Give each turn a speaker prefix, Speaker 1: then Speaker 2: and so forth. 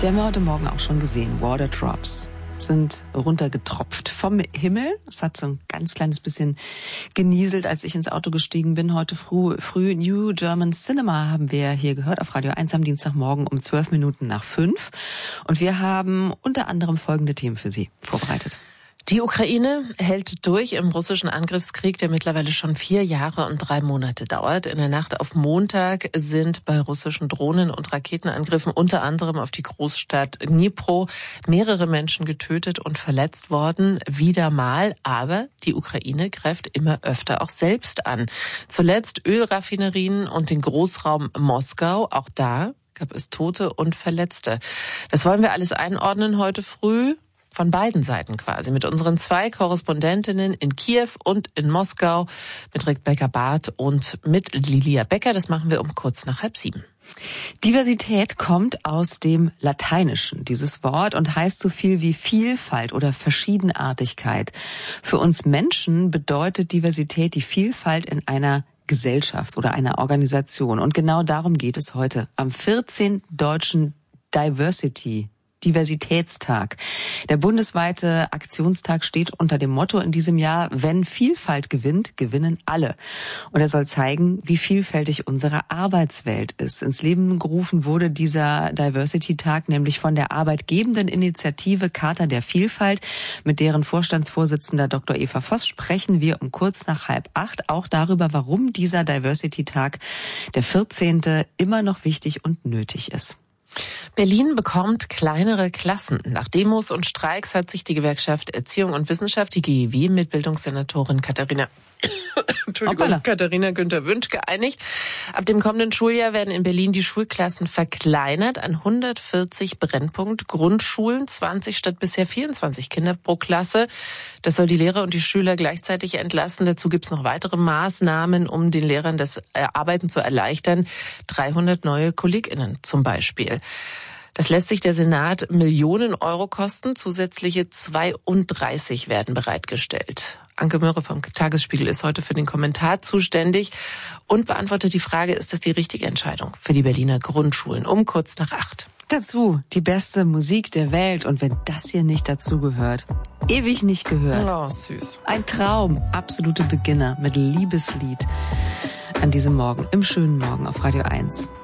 Speaker 1: Die haben wir heute Morgen auch schon gesehen. Water Drops sind runtergetropft vom Himmel. Es hat so ein ganz kleines bisschen genieselt, als ich ins Auto gestiegen bin. Heute früh New German Cinema haben wir hier gehört auf Radio 1 am Dienstagmorgen um 5:12. Und wir haben unter anderem folgende Themen für Sie vorbereitet.
Speaker 2: Die Ukraine hält durch im russischen Angriffskrieg, der mittlerweile schon 4 Jahre und 3 Monate dauert. In der Nacht auf Montag sind bei russischen Drohnen- und Raketenangriffen unter anderem auf die Großstadt Dnipro mehrere Menschen getötet und verletzt worden. Wieder mal, aber die Ukraine greift immer öfter auch selbst an. Zuletzt Ölraffinerien und den Großraum Moskau. Auch da gab es Tote und Verletzte. Das wollen wir alles einordnen heute früh. Von beiden Seiten quasi, mit unseren 2 Korrespondentinnen in Kiew und in Moskau, mit Rebecca Barth und mit Lilia Becker. Das machen wir um kurz nach 6:30.
Speaker 1: Diversität kommt aus dem Lateinischen, dieses Wort, und heißt so viel wie Vielfalt oder Verschiedenartigkeit. Für uns Menschen bedeutet Diversität die Vielfalt in einer Gesellschaft oder einer Organisation. Und genau darum geht es heute am 14. Deutschen Diversitätstag. Der bundesweite Aktionstag steht unter dem Motto in diesem Jahr: Wenn Vielfalt gewinnt, gewinnen alle. Und er soll zeigen, wie vielfältig unsere Arbeitswelt ist. Ins Leben gerufen wurde dieser Diversity-Tag nämlich von der arbeitgebenden Initiative Charta der Vielfalt. Mit deren Vorstandsvorsitzender Dr. Eva Voss sprechen wir um kurz nach 7:30 auch darüber, warum dieser Diversity-Tag, der 14., immer noch wichtig und nötig ist.
Speaker 2: Berlin bekommt kleinere Klassen. Nach Demos und Streiks hat sich die Gewerkschaft Erziehung und Wissenschaft, die GEW, mit Bildungssenatorin Katharina Günther-Wünsch geeinigt. Ab dem kommenden Schuljahr werden in Berlin die Schulklassen verkleinert an 140 Brennpunkt-Grundschulen, 20 statt bisher 24 Kinder pro Klasse. Das soll die Lehrer und die Schüler gleichzeitig entlasten. Dazu gibt es noch weitere Maßnahmen, um den Lehrern das Arbeiten zu erleichtern. 300 neue KollegInnen zum Beispiel. Das lässt sich der Senat Millionen Euro kosten. Zusätzliche 32 werden bereitgestellt. Anke Möhre vom Tagesspiegel ist heute für den Kommentar zuständig und beantwortet die Frage, ist das die richtige Entscheidung für die Berliner Grundschulen? Um kurz nach 8.
Speaker 1: Dazu die beste Musik der Welt. Und wenn das hier nicht dazugehört, ewig nicht gehört.
Speaker 2: Oh, süß.
Speaker 1: Ein Traum, absolute Beginner mit Liebeslied an diesem Morgen, im schönen Morgen auf Radio 1.